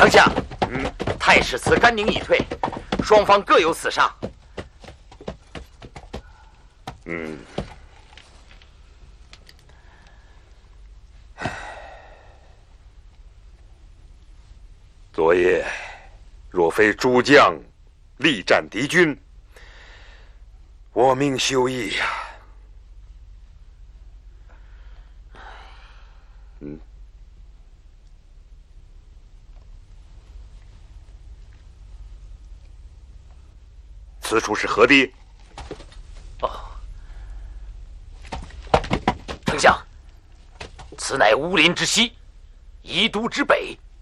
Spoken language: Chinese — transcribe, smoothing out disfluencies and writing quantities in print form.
丞相，太史慈甘宁已退，双方各有死伤。 昨夜若非诸将力战敌军，我命休矣呀！此处是何地？ 丞相，此乃乌林之西，宜都之北。